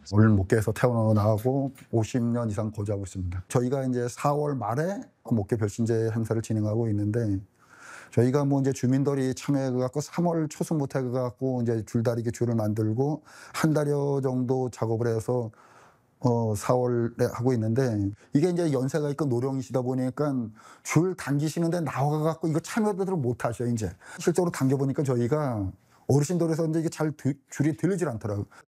목계에서 태어나고 50년 이상 거주하고 있습니다. 저희가 이제 4월 말에 목계 별신제 행사를 진행하고 있는데, 저희가 뭐 이제 주민들이 참여해 갖고 3월 초순부터 해 갖고 이제 줄다리기 줄을 만들고 한 달여 정도 작업을 해서 4월에 하고 있는데, 이게 이제 연세가 있고 노령이시다 보니까 줄 당기시는데 나와 갖고 이거 참여들을 못 하셔. 이제 실제로 당겨 보니까 저희가 어르신들에서 이제 이게 잘 줄이 들리질 않더라고요.